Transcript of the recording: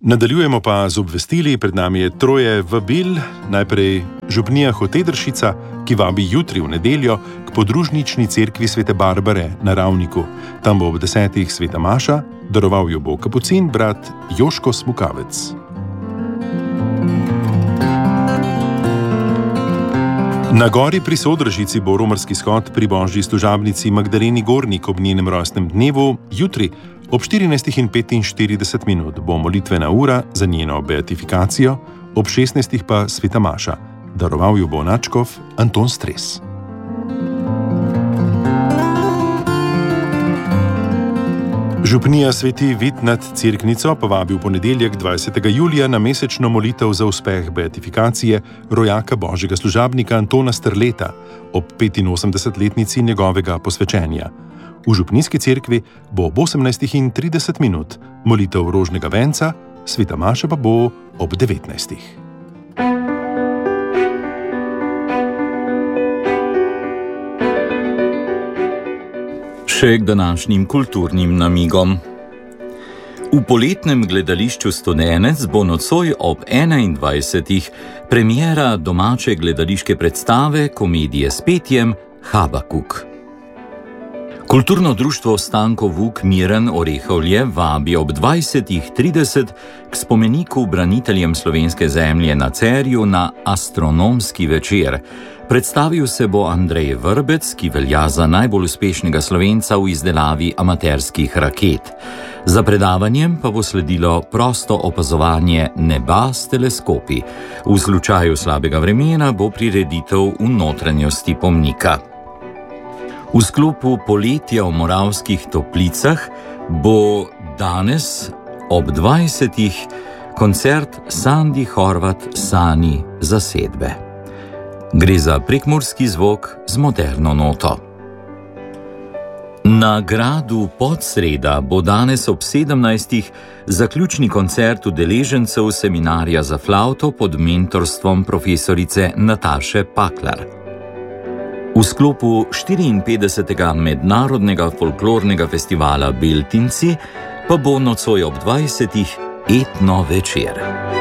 Nadaljujemo pa z obvestili, pred nami je troje vabil, najprej župnija Hotedršica, ki vabi jutri v nedeljo k podružnični cerkvi Svete Barbare na Ravniku. Tam bo ob 10. sveta maša, daroval jo bo kapucin brat Joško Smukavec. Na gori pri Sodržici bo romarski shod pri božji služabnici Magdaleni Gornik ob njenem rojstnem dnevu. Jutri ob 14:45 bo molitvena ura za njeno beatifikacijo, ob 16. pa sveta maša. Daroval jo bo nadškof Anton Stres. Župnija Sveti Vid nad Cerknico pa vabi v ponedeljek 20. julija na mesečno molitev za uspeh beatifikacije rojaka božjega služabnika Antona Strleta ob 85-letnici njegovega posvečenja. V župnijski cerkvi bo ob 18:30 molitev rožnega venca, sveta maša pa bo ob 19. Še k današnjim kulturnim namigom. V poletnem gledališču Studenec bo nocoj ob 21. premiera domače gledališke predstave komedije s petjem Habakuk. Kulturno društvo Stanko Vuk Miren Orehovlje vabi ob 20:30 k spomeniku braniteljem slovenske zemlje na Cerju na astronomski večer. Predstavil se bo Andrej Vrbec, ki velja za najbolj uspešnega Slovenca v izdelavi amaterskih raket. Za predavanjem pa bo sledilo prosto opazovanje neba s teleskopi. V slučaju slabega vremena bo prireditev v notranjosti pomnika. V sklopu poletja v Moravskih Toplicah bo danes ob 20. koncert Sandi Horvat Sani zasedbe. Gre za prekmurski zvok z moderno noto. Na gradu Podsreda bo danes ob 17. zaključni koncert udeležencev seminarja za flavto pod mentorstvom profesorice Nataše Paklar. V sklopu 54. mednarodnega folklornega festivala Beltinci pa bo nocoj ob 20. etno večer.